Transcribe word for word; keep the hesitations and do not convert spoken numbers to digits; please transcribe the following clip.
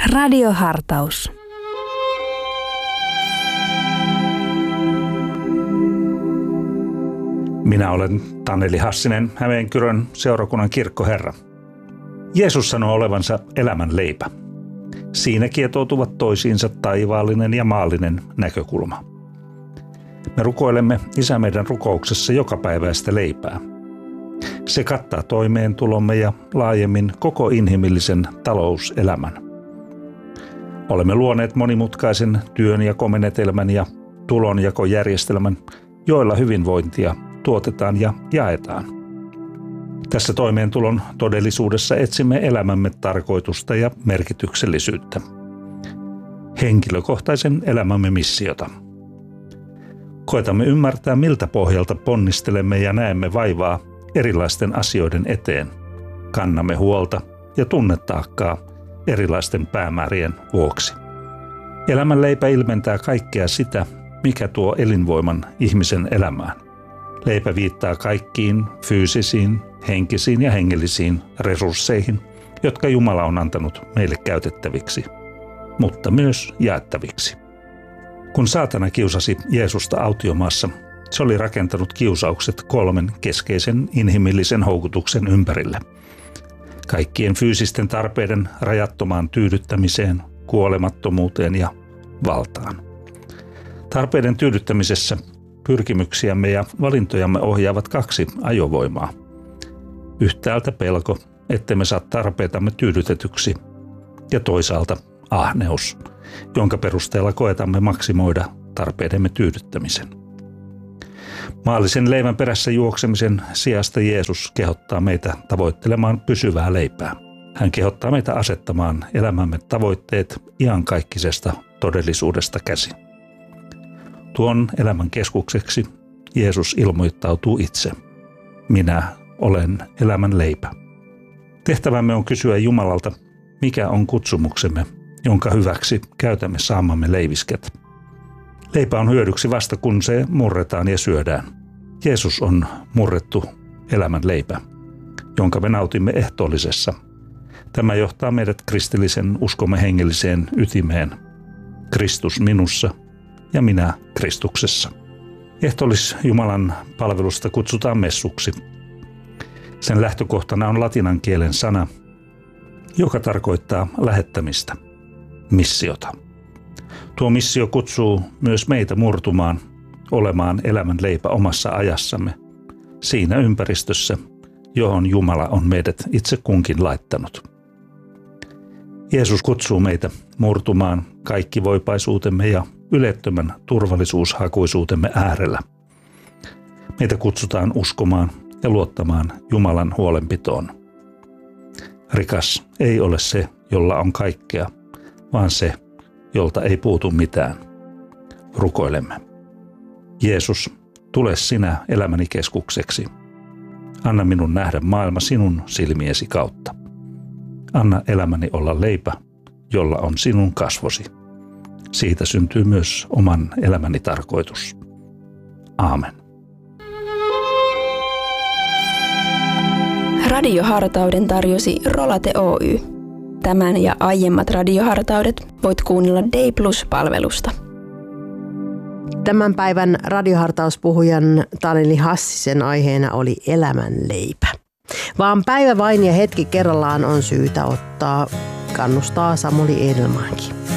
Radiohartaus. Minä olen Taneli Hassinen, Hämeenkyrön seurakunnan kirkkoherra. Jeesus sanoo olevansa elämän leipä. Siinä kietoutuvat toisiinsa taivaallinen ja maallinen näkökulma. Me rukoilemme Isä meidän rukouksessa jokapäiväistä leipää. Se kattaa toimeentulomme ja laajemmin koko inhimillisen talouselämän. Olemme luoneet monimutkaisen työnjakomenetelmän ja tulonjakojärjestelmän, joilla hyvinvointia tuotetaan ja jaetaan. Tässä toimeentulon todellisuudessa etsimme elämämme tarkoitusta ja merkityksellisyyttä. Henkilökohtaisen elämämme missiota. Koetamme ymmärtää, miltä pohjalta ponnistelemme ja näemme vaivaa erilaisten asioiden eteen. Kannamme huolta ja tunnetaakkaa erilaisten päämäärien vuoksi. Elämän leipä ilmentää kaikkea sitä, mikä tuo elinvoiman ihmisen elämään. Leipä viittaa kaikkiin fyysisiin, henkisiin ja hengellisiin resursseihin, jotka Jumala on antanut meille käytettäviksi, mutta myös jaettaviksi. Kun saatana kiusasi Jeesusta autiomaassa, se oli rakentanut kiusaukset kolmen keskeisen inhimillisen houkutuksen ympärille. Kaikkien fyysisten tarpeiden rajattomaan tyydyttämiseen, kuolemattomuuteen ja valtaan. Tarpeiden tyydyttämisessä pyrkimyksiämme ja valintojamme ohjaavat kaksi ajovoimaa. Yhtäältä pelko, ettemme saa tarpeitamme tyydytetyksi, ja toisaalta ahneus, jonka perusteella koetamme maksimoida tarpeidemme tyydyttämisen. Maallisen leivän perässä juoksemisen sijasta Jeesus kehottaa meitä tavoittelemaan pysyvää leipää. Hän kehottaa meitä asettamaan elämämme tavoitteet iankaikkisesta todellisuudesta käsin. Tuon elämän keskukseksi Jeesus ilmoittautuu itse. Minä olen elämän leipä. Tehtävämme on kysyä Jumalalta, mikä on kutsumuksemme, jonka hyväksi käytämme saamamme leivisket. Leipä on hyödyksi vasta kun se murretaan ja syödään. Jeesus on murrettu elämän leipä, jonka me nautimme ehtoollisessa. Tämä johtaa meidät kristillisen uskomme hengelliseen ytimeen. Kristus minussa ja minä Kristuksessa. Ehtoollis Jumalan palvelusta kutsutaan messuksi. Sen lähtökohtana on latinan kielen sana, joka tarkoittaa lähettämistä, missiota. Tuo missio kutsuu myös meitä murtumaan, olemaan elämän leipä omassa ajassamme, siinä ympäristössä, johon Jumala on meidät itse kunkin laittanut. Jeesus kutsuu meitä murtumaan kaikkivoipaisuutemme ja ylettömän turvallisuushakuisuutemme äärellä. Meitä kutsutaan uskomaan ja luottamaan Jumalan huolenpitoon. Rikas ei ole se, jolla on kaikkea, vaan se, jolta ei puutu mitään. Rukoilemme. Jeesus, tule sinä elämäni keskukseksi. Anna minun nähdä maailma sinun silmiesi kautta. Anna elämäni olla leipä, jolla on sinun kasvosi. Siitä syntyy myös oman elämäni tarkoitus. Aamen. Radiohartauden tarjosi Rolate Oy. Tämän ja aiemmat radiohartaudet voit kuunnella Day Plus-palvelusta. Tämän päivän radiohartauspuhujan Taneli Hassisen aiheena oli elämänleipä. Vaan päivä vain ja hetki kerrallaan on syytä ottaa, kannustaa Samuli Edelmankin.